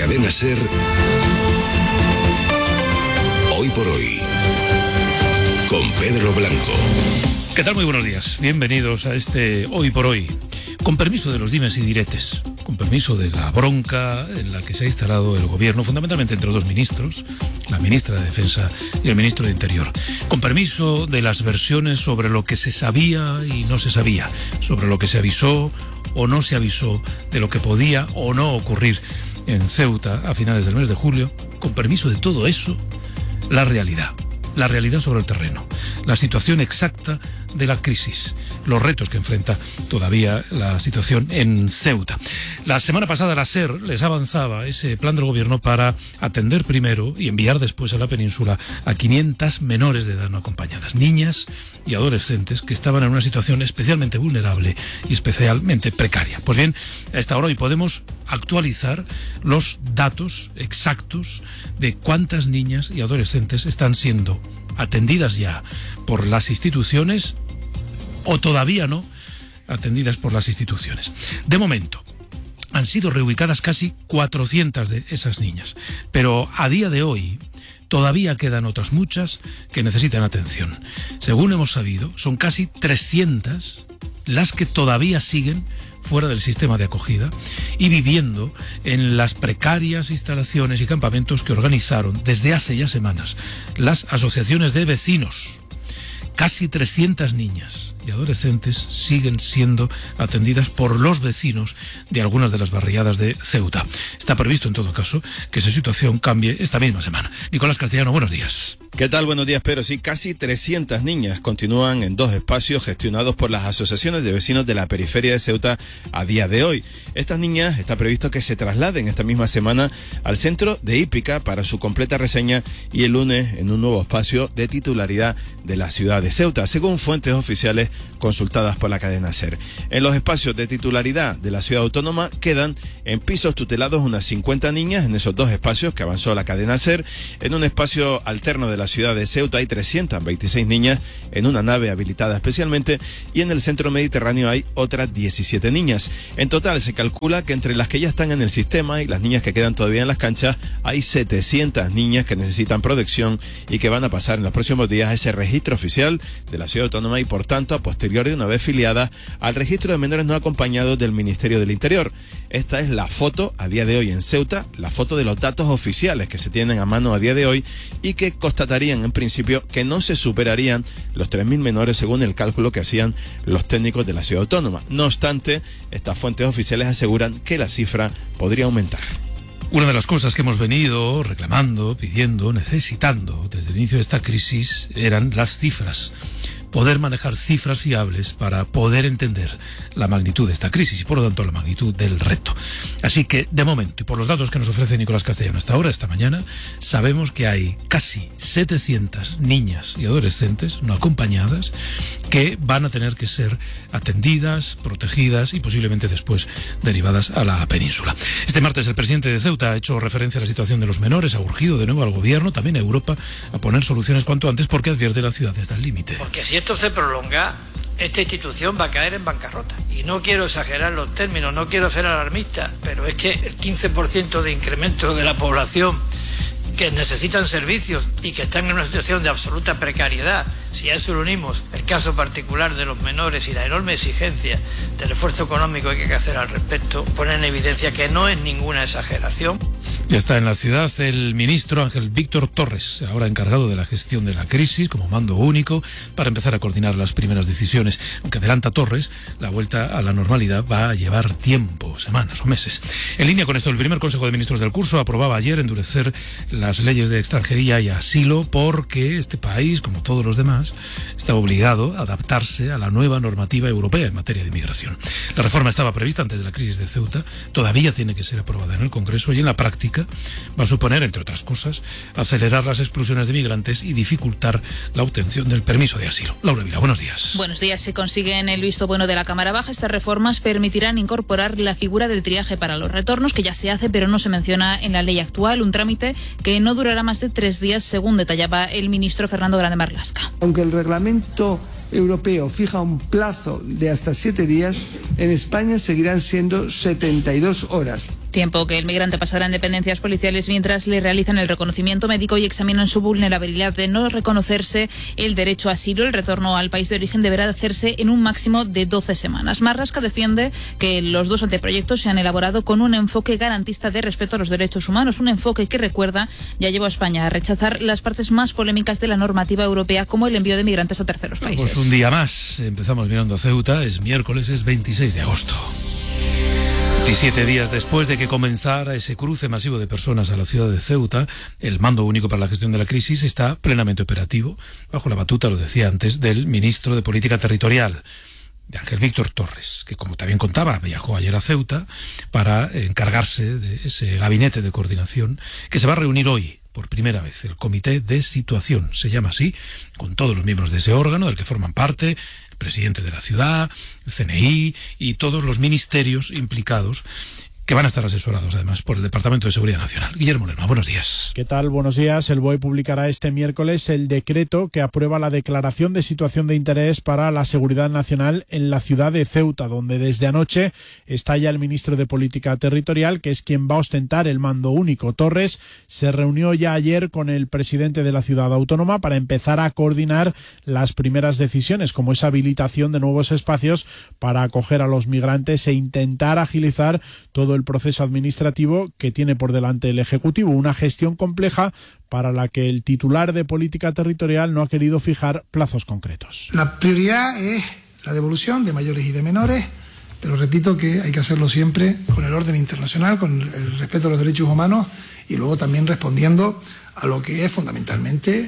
Cadena SER, Hoy por Hoy, con Pedro Blanco. ¿Qué tal? Muy buenos días. Bienvenidos a este Hoy por Hoy. Con permiso de los dimes y diretes, con permiso de la bronca en la que se ha instalado el gobierno, fundamentalmente entre dos ministros, la ministra de Defensa y el ministro de Interior. Con permiso de las versiones sobre lo que se sabía y no se sabía, sobre lo que se avisó o no se avisó, de lo que podía o no ocurrir en Ceuta a finales del mes de julio. Con permiso de todo eso, la realidad sobre el terreno, la situación exacta de la crisis, los retos que enfrenta todavía la situación en Ceuta. La semana pasada la SER les avanzaba ese plan del gobierno para atender primero y enviar después a la península a 500 menores de edad no acompañadas, niñas y adolescentes que estaban en una situación especialmente vulnerable y especialmente precaria. Pues bien, a esta hora hoy podemos actualizar los datos exactos de cuántas niñas y adolescentes están siendo atendidas ya por las instituciones o todavía no atendidas por las instituciones. De momento, han sido reubicadas casi 400 de esas niñas, pero a día de hoy todavía quedan otras muchas que necesitan atención. Según hemos sabido, son casi 300 las que todavía siguen fuera del sistema de acogida y viviendo en las precarias instalaciones y campamentos que organizaron desde hace ya semanas las asociaciones de vecinos. Casi 300 niñas y adolescentes siguen siendo atendidas por los vecinos de algunas de las barriadas de Ceuta. Está previsto, en todo caso, que esa situación cambie esta misma semana. Nicolás Castellano, buenos días. ¿Qué tal? Buenos días, Pedro. Sí, casi 300 niñas continúan en dos espacios gestionados por las asociaciones de vecinos de la periferia de Ceuta a día de hoy. Estas niñas está previsto que se trasladen esta misma semana al centro de Hípica para su completa reseña y el lunes en un nuevo espacio de titularidad de la ciudad de Ceuta, según fuentes oficiales consultadas por la cadena SER. En los espacios de titularidad de la ciudad autónoma quedan en pisos tutelados unas 50 niñas en esos dos espacios que avanzó la cadena SER. En un espacio alterno de la ciudad de Ceuta hay 326 niñas en una nave habilitada especialmente y en el centro mediterráneo hay otras 17 niñas. En total se calcula que entre las que ya están en el sistema y las niñas que quedan todavía en las canchas hay 700 niñas que necesitan protección y que van a pasar en los próximos días a ese registro oficial de la ciudad autónoma y por tanto a posteriori una vez filiada al registro de menores no acompañados del Ministerio del Interior. Esta es la foto a día de hoy en Ceuta, la foto de los datos oficiales que se tienen a mano a día de hoy y que constatarían en principio que no se superarían los 3.000 menores según el cálculo que hacían los técnicos de la ciudad autónoma. No obstante, estas fuentes oficiales aseguran que la cifra podría aumentar. Una de las cosas que hemos venido reclamando, pidiendo, necesitando desde el inicio de esta crisis eran las cifras. Poder manejar cifras fiables para poder entender la magnitud de esta crisis y por lo tanto la magnitud del reto. Así que de momento, y por los datos que nos ofrece Nicolás Castellano hasta ahora, esta mañana, sabemos que hay casi 700 niñas y adolescentes no acompañadas que van a tener que ser atendidas, protegidas y posiblemente después derivadas a la península. Este martes el presidente de Ceuta ha hecho referencia a la situación de los menores, ha urgido de nuevo al gobierno, también a Europa, a poner soluciones cuanto antes porque advierte la ciudad está al límite. Porque si esto se prolonga, esta institución va a caer en bancarrota. Y no quiero exagerar los términos, no quiero ser alarmista, pero es que el 15% de incremento de la población que necesitan servicios y que están en una situación de absoluta precariedad, si a eso le unimos el caso particular de los menores y la enorme exigencia del esfuerzo económico que hay que hacer al respecto, pone en evidencia que no es ninguna exageración. Ya está en la ciudad el ministro Ángel Víctor Torres, ahora encargado de la gestión de la crisis como mando único para empezar a coordinar las primeras decisiones. Aunque adelanta Torres, la vuelta a la normalidad va a llevar tiempo, semanas o meses. En línea con esto, el primer Consejo de Ministros del curso aprobaba ayer endurecer las leyes de extranjería y asilo porque este país, como todos los demás, está obligado a adaptarse a la nueva normativa europea en materia de inmigración. La reforma estaba prevista antes de la crisis de Ceuta, todavía tiene que ser aprobada en el Congreso y en la práctica va a suponer, entre otras cosas, acelerar las expulsiones de migrantes y dificultar la obtención del permiso de asilo. Laura Vila, buenos días. Buenos días. Si consiguen el visto bueno de la Cámara Baja, estas reformas permitirán incorporar la figura del triaje para los retornos, que ya se hace pero no se menciona en la ley actual, un trámite que no durará más de 3 días, según detallaba el ministro Fernando Grande Marlaska. Aunque el reglamento europeo fija un plazo de hasta 7 días, en España seguirán siendo 72 horas. Tiempo que el migrante pasará en dependencias policiales mientras le realizan el reconocimiento médico y examinan su vulnerabilidad de no reconocerse el derecho a asilo. El retorno al país de origen deberá hacerse en un máximo de 12 semanas. Marlaska defiende que los dos anteproyectos se han elaborado con un enfoque garantista de respeto a los derechos humanos, un enfoque que, recuerda, ya llevó a España a rechazar las partes más polémicas de la normativa europea, como el envío de migrantes a terceros países. Pues un día más, empezamos mirando a Ceuta, es miércoles, es 26 de agosto. 17 días después de que comenzara ese cruce masivo de personas a la ciudad de Ceuta, el Mando Único para la Gestión de la Crisis está plenamente operativo, bajo la batuta, lo decía antes, del ministro de Política Territorial, de Ángel Víctor Torres, que, como también contaba, viajó ayer a Ceuta para encargarse de ese gabinete de coordinación que se va a reunir hoy. Por primera vez, el Comité de Situación, se llama así, con todos los miembros de ese órgano, del que forman parte el presidente de la ciudad, el CNI y todos los ministerios implicados, que van a estar asesorados además por el Departamento de Seguridad Nacional. Guillermo Lerma, buenos días. ¿Qué tal? Buenos días. El BOE publicará este miércoles el decreto que aprueba la declaración de situación de interés para la seguridad nacional en la ciudad de Ceuta, donde desde anoche está ya el ministro de Política Territorial, que es quien va a ostentar el mando único. Torres se reunió ya ayer con el presidente de la ciudad autónoma para empezar a coordinar las primeras decisiones, como esa habilitación de nuevos espacios para acoger a los migrantes e intentar agilizar todo el proceso administrativo que tiene por delante el Ejecutivo, una gestión compleja para la que el titular de Política Territorial no ha querido fijar plazos concretos. La prioridad es la devolución de mayores y de menores, pero repito que hay que hacerlo siempre con el orden internacional, con el respeto a los derechos humanos y luego también respondiendo a lo que es fundamentalmente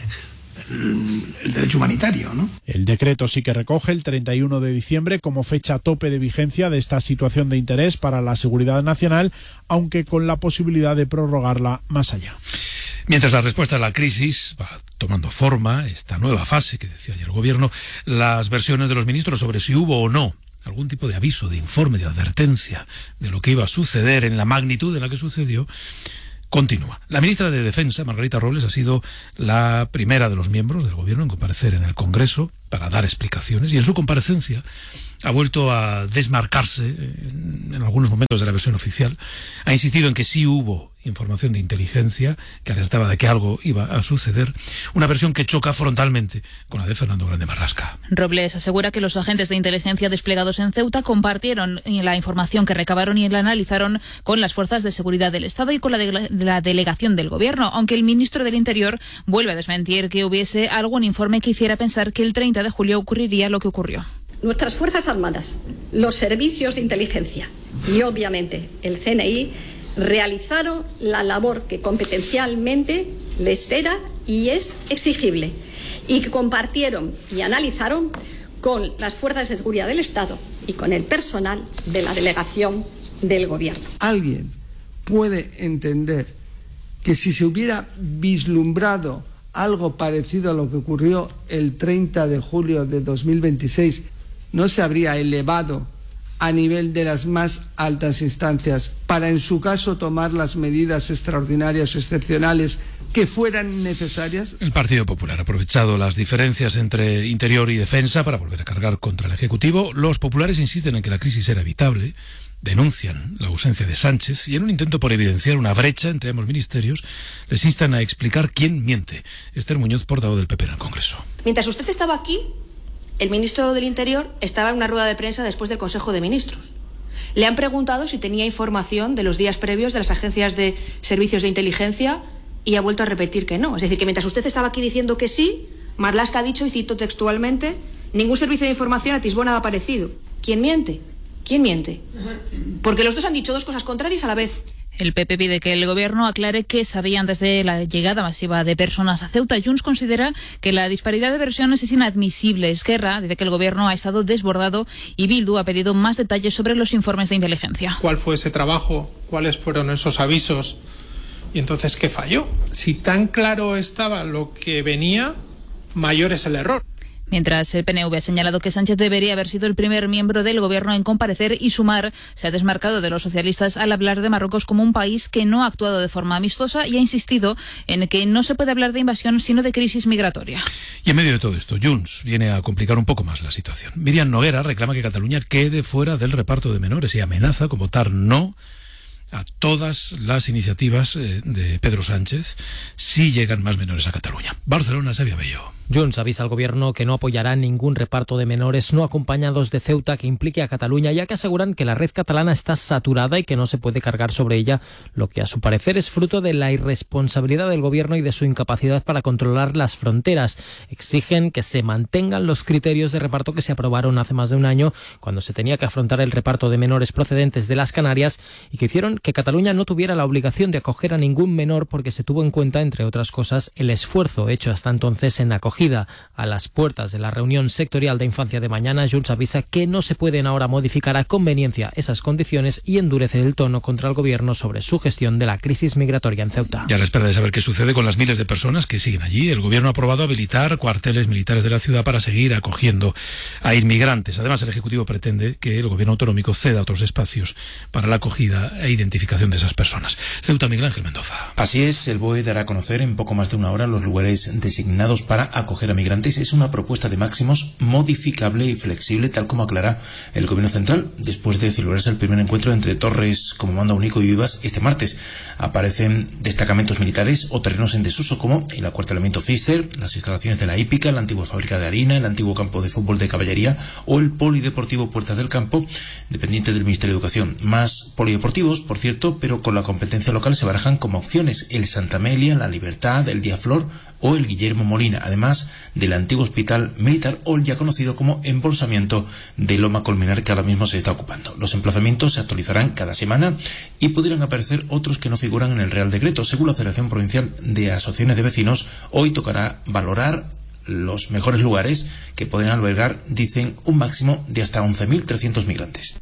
el derecho humanitario, ¿no? El decreto sí que recoge el 31 de diciembre como fecha tope de vigencia de esta situación de interés para la seguridad nacional, aunque con la posibilidad de prorrogarla más allá. Mientras la respuesta a la crisis va tomando forma, esta nueva fase que decía ayer el Gobierno, las versiones de los ministros sobre si hubo o no algún tipo de aviso, de informe, de advertencia de lo que iba a suceder en la magnitud en la que sucedió, continúa. La ministra de Defensa, Margarita Robles, ha sido la primera de los miembros del Gobierno en comparecer en el Congreso para dar explicaciones, y en su comparecencia ha vuelto a desmarcarse en algunos momentos de la versión oficial. Ha insistido en que sí hubo información de inteligencia que alertaba de que algo iba a suceder, una versión que choca frontalmente con la de Fernando Grande Marlaska. Robles asegura que los agentes de inteligencia desplegados en Ceuta compartieron la información que recabaron y la analizaron con las fuerzas de seguridad del Estado y con la delegación del Gobierno, aunque el ministro del Interior vuelve a desmentir que hubiese algún informe que hiciera pensar que el 30 de julio ocurriría lo que ocurrió. Nuestras Fuerzas Armadas, los servicios de inteligencia y obviamente el CNI realizaron la labor que competencialmente les era y es exigible y que compartieron y analizaron con las fuerzas de seguridad del Estado y con el personal de la delegación del Gobierno. ¿Alguien puede entender que si se hubiera vislumbrado algo parecido a lo que ocurrió el 30 de julio de 2026, no se habría elevado a nivel de las más altas instancias para, en su caso, tomar las medidas extraordinarias o excepcionales que fueran necesarias? El Partido Popular ha aprovechado las diferencias entre Interior y Defensa para volver a cargar contra el Ejecutivo. Los populares insisten en que la crisis era evitable, denuncian la ausencia de Sánchez y, en un intento por evidenciar una brecha entre ambos ministerios, les instan a explicar quién miente. Esther Muñoz, portavoz del PP en el Congreso. Mientras usted estaba aquí, el ministro del Interior estaba en una rueda de prensa después del Consejo de Ministros. Le han preguntado si tenía información de los días previos de las agencias de servicios de inteligencia y ha vuelto a repetir que no. Es decir, que mientras usted estaba aquí diciendo que sí, Marlaska ha dicho, y cito textualmente, ningún servicio de información atisbó nada parecido. ¿Quién miente? ¿Quién miente? Porque los dos han dicho dos cosas contrarias a la vez. El PP pide que el Gobierno aclare qué sabía antes de la llegada masiva de personas a Ceuta. Junts considera que la disparidad de versiones es inadmisible. Esquerra dice que el Gobierno ha estado desbordado y Bildu ha pedido más detalles sobre los informes de inteligencia. ¿Cuál fue ese trabajo? ¿Cuáles fueron esos avisos? Y entonces, ¿qué falló? Si tan claro estaba lo que venía, mayor es el error. Mientras el PNV ha señalado que Sánchez debería haber sido el primer miembro del Gobierno en comparecer, y Sumar se ha desmarcado de los socialistas al hablar de Marruecos como un país que no ha actuado de forma amistosa y ha insistido en que no se puede hablar de invasión sino de crisis migratoria. Y en medio de todo esto, Junts viene a complicar un poco más la situación. Miriam Noguera reclama que Cataluña quede fuera del reparto de menores y amenaza con votar no a todas las iniciativas de Pedro Sánchez si llegan más menores a Cataluña. Barcelona, Xavi Abello. Junts avisa al gobierno que no apoyará ningún reparto de menores no acompañados de Ceuta que implique a Cataluña, ya que aseguran que la red catalana está saturada y que no se puede cargar sobre ella, lo que a su parecer es fruto de la irresponsabilidad del gobierno y de su incapacidad para controlar las fronteras. Exigen que se mantengan los criterios de reparto que se aprobaron hace más de un año, cuando se tenía que afrontar el reparto de menores procedentes de las Canarias, y que hicieron que Cataluña no tuviera la obligación de acoger a ningún menor porque se tuvo en cuenta, entre otras cosas, el esfuerzo hecho hasta entonces en acogida. A las puertas de la reunión sectorial de infancia de mañana, Junts avisa que no se pueden ahora modificar a conveniencia esas condiciones y endurece el tono contra el gobierno sobre su gestión de la crisis migratoria en Ceuta. Y a la espera de saber qué sucede con las miles de personas que siguen allí, el gobierno ha aprobado habilitar cuarteles militares de la ciudad para seguir acogiendo a inmigrantes. Además, el Ejecutivo pretende que el gobierno autonómico ceda otros espacios para la acogida e identificación de esas personas. Ceuta, Miguel Ángel Mendoza. Así es, el BOE dará a conocer en poco más de una hora los lugares designados para acoger a migrantes. Es una propuesta de máximos modificable y flexible, tal como aclara el gobierno central después de celebrarse el primer encuentro entre torres como mando único y vivas este martes. Aparecen destacamentos militares o terrenos en desuso como el acuartelamiento Pfizer, las instalaciones de la hípica, la antigua fábrica de harina, el antiguo campo de fútbol de caballería o el polideportivo Puertas del Campo, dependiente del Ministerio de Educación. Más polideportivos, por cierto, pero con la competencia local se barajan como opciones el Santa Amelia, la Libertad, el Diaflor o el Guillermo Molina, además del antiguo hospital militar o el ya conocido como embolsamiento de Loma Colmenar, que ahora mismo se está ocupando. Los emplazamientos se actualizarán cada semana y pudieran aparecer otros que no figuran en el Real Decreto. Según la Federación Provincial de Asociaciones de Vecinos, hoy tocará valorar los mejores lugares que pueden albergar, dicen, un máximo de hasta 11.300 migrantes.